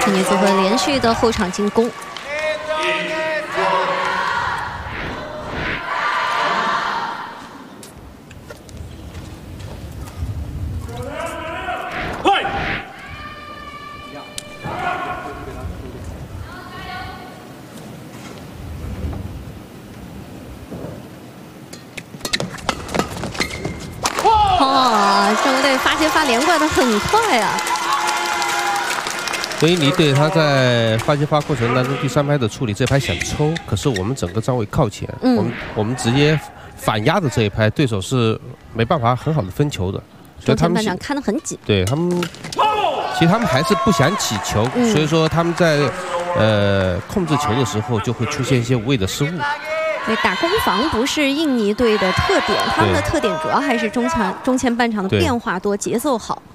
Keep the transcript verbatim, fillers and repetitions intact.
青年组合连续的后场进攻。 哦，中国队发接发连贯的很快啊！ 所以你对他在发接发过程当中第三拍的处理，这拍想抽，可是我们整个站位靠前，嗯、我们我们直接反压的这一拍，对手是没办法很好的分球的， 所以他们半场看得很紧。 对他们，其实他们还是不想起球，嗯、所以说他们在呃控制球的时候就会出现一些无谓的失误。 对，打攻防不是印尼队的特点，他们的特点主要还是中前中前半场的变化多，节奏好。